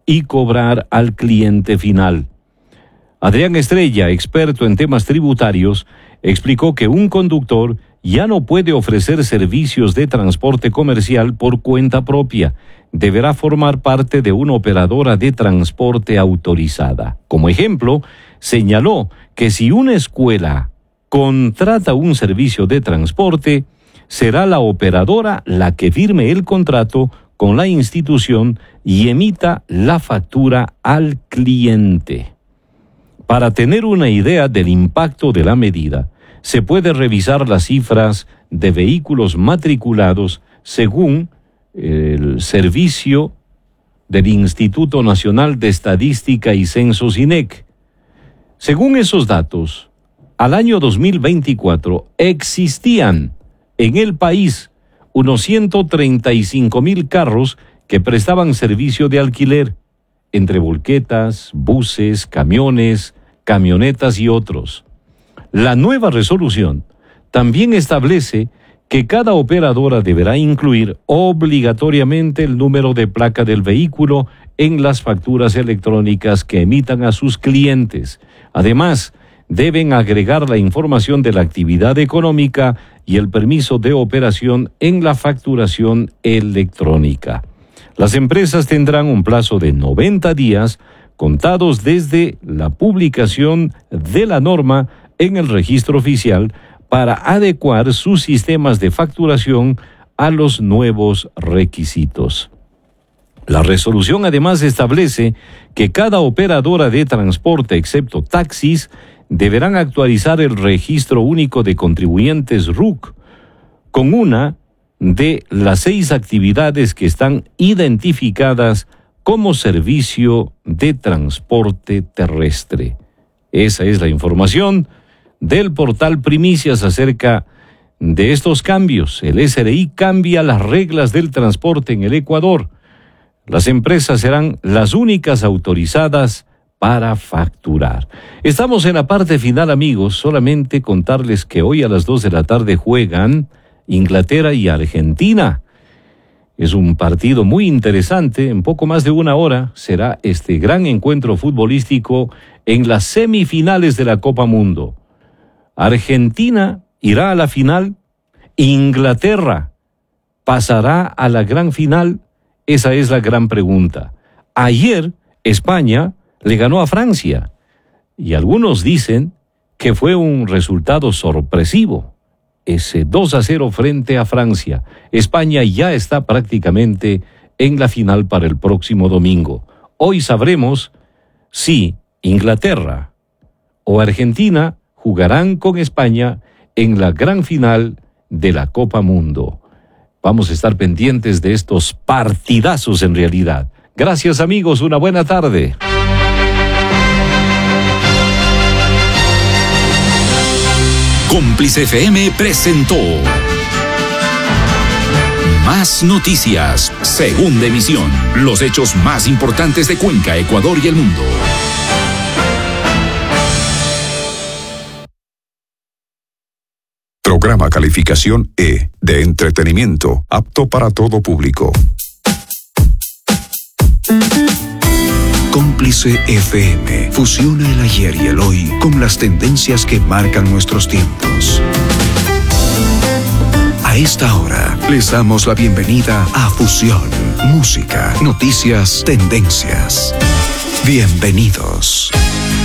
y cobrar al cliente final. Adrián Estrella, experto en temas tributarios, explicó que un conductor ya no puede ofrecer servicios de transporte comercial por cuenta propia. Deberá formar parte de una operadora de transporte autorizada. Como ejemplo, señaló que si una escuela contrata un servicio de transporte, será la operadora la que firme el contrato con la institución y emita la factura al cliente. Para tener una idea del impacto de la medida, se puede revisar las cifras de vehículos matriculados según el servicio del Instituto Nacional de Estadística y Censos INEC. Según esos datos, al año 2024 existían en el país unos 135,000 carros que prestaban servicio de alquiler, entre volquetas, buses, camiones, camionetas y otros. La nueva resolución también establece que cada operadora deberá incluir obligatoriamente el número de placa del vehículo en las facturas electrónicas que emitan a sus clientes. Además, deben agregar la información de la actividad económica y el permiso de operación en la facturación electrónica. Las empresas tendrán un plazo de 90 días contados desde la publicación de la norma en el registro oficial para adecuar sus sistemas de facturación a los nuevos requisitos. La resolución además establece que cada operadora de transporte, excepto taxis, deberán actualizar el Registro Único de Contribuyentes RUC con una de las 6 actividades que están identificadas como servicio de transporte terrestre. Esa es la información del portal Primicias acerca de estos cambios. El SRI cambia las reglas del transporte en el Ecuador. Las empresas serán las únicas autorizadas para facturar. Estamos en la parte final, amigos. Solamente contarles que hoy a las 2 de la tarde juegan Inglaterra y Argentina. Es un partido muy interesante. En poco más de una hora será este gran encuentro futbolístico en las semifinales de la Copa Mundo. Argentina irá a la final, Inglaterra pasará a la gran final. Esa es la gran pregunta. Ayer España le ganó a Francia y algunos dicen que fue un resultado sorpresivo. Ese 2-0 frente a Francia. España ya está prácticamente en la final para el próximo domingo. Hoy sabremos si Inglaterra o Argentina jugarán con España en la gran final de la Copa Mundo. Vamos a estar pendientes de estos partidazos en realidad. Gracias, amigos, una buena tarde. Cómplice FM presentó Más Noticias, segunda emisión. Los hechos más importantes de Cuenca, Ecuador y el mundo. Programa calificación E, de entretenimiento, apto para todo público. Cómplice FM fusiona el ayer y el hoy con las tendencias que marcan nuestros tiempos. A esta hora les damos la bienvenida a Fusión, música, noticias, tendencias. Bienvenidos.